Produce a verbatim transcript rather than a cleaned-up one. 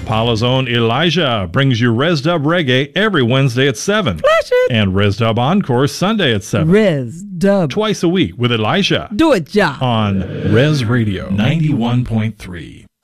Paula's own Elijah brings you Res Dub Reggae every Wednesday at seven. Flash it. And Res Dub Encore Sunday at seven. Res Dub. Twice a week with Elijah. Do it, ja. On Res Radio ninety-one point three.